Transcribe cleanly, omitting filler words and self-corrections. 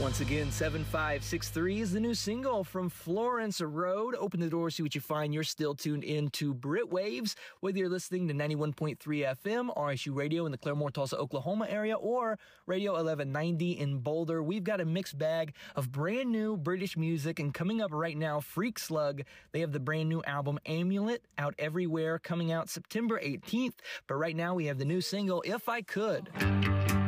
Once again, 7563 is the new single from Florence Road. Open the door, see what you find. You're still tuned in to Brit Waves, whether you're listening to 91.3 FM, RSU Radio in the Claremore, Tulsa, Oklahoma area, or Radio 1190 in Boulder. We've got a mixed bag of brand new British music, and coming up right now, Freak Slug. They have the brand new album Amulet out everywhere, coming out September 18th. But right now, we have the new single, If I Could.